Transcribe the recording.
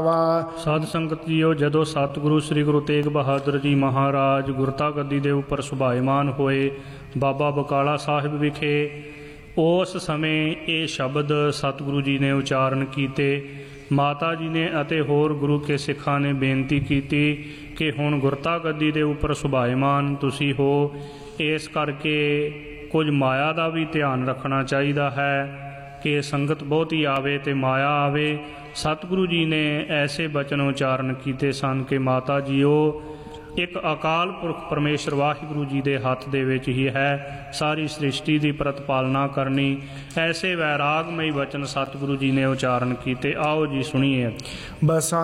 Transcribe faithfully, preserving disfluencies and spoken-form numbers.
ਸਾਧ ਸੰਗਤ ਜੀਓ, ਜਦੋਂ ਸਤਿਗੁਰੂ ਸ੍ਰੀ ਗੁਰੂ ਤੇਗ ਬਹਾਦਰ ਜੀ ਮਹਾਰਾਜ ਗੁਰਤਾ ਗੱਦੀ ਦੇ ਉੱਪਰ ਸੁਭਾਇਮਾਨ ਹੋਏ ਬਾਬਾ ਬਕਾਲਾ ਸਾਹਿਬ ਵਿਖੇ, ਉਸ ਸਮੇਂ ਇਹ ਸ਼ਬਦ ਸਤਿਗੁਰੂ ਜੀ ਨੇ ਉਚਾਰਨ ਕੀਤੇ। ਮਾਤਾ ਜੀ ਨੇ ਅਤੇ ਹੋਰ ਗੁਰੂ ਕੇ ਸਿੱਖਾਂ ਨੇ ਬੇਨਤੀ ਕੀਤੀ ਕਿ ਹੁਣ ਗੁਰਤਾ ਗੱਦੀ ਦੇ ਉੱਪਰ ਸੁਭਾਇਮਾਨ ਤੁਸੀਂ ਹੋ, ਇਸ ਕਰਕੇ ਕੁਝ ਮਾਇਆ ਦਾ ਵੀ ਧਿਆਨ ਰੱਖਣਾ ਚਾਹੀਦਾ ਹੈ ਕਿ ਸੰਗਤ ਬਹੁਤੀ ਆਵੇ ਤੇ ਮਾਇਆ ਆਵੇ। ਸਤਿਗੁਰੂ ਜੀ ਨੇ ਐਸੇ ਬਚਨ ਉਚਾਰਨ ਕੀਤੇ ਸਨ ਕਿ ਮਾਤਾ ਜੀਓ, ਇੱਕ ਅਕਾਲ ਪੁਰਖ ਪਰਮੇਸ਼ਰ ਵਾਹਿਗੁਰੂ ਜੀ ਦੇ ਹੱਥ ਦੇ ਵਿੱਚ ਹੀ ਹੈ ਸਾਰੀ ਸ੍ਰਿਸ਼ਟੀ ਦੀ ਪ੍ਰਤਪਾਲਨਾ ਕਰਨੀ। ਐਸੇ ਵੈਰਾਗਮਈ ਬਚਨ ਸਤਿਗੁਰੂ ਜੀ ਨੇ ਉਚਾਰਨ ਕੀਤੇ। ਆਓ ਜੀ ਸੁਣੀਏ। ਬਸ